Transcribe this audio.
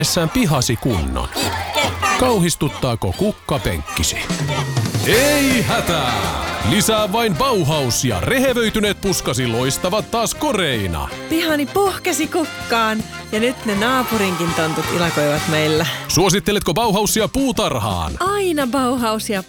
pihasi kunnon. Kauhistuttaako kukkapenkkisi? Ei hätää! Lisää vain Bauhaus ja rehevöityneet puskasi loistavat taas koreina. Pihani puhkesi kukkaan ja nyt ne naapurinkin tontut ilakoivat meillä. Suositteletko Bauhausia puutarhaan? Aina Bauhausia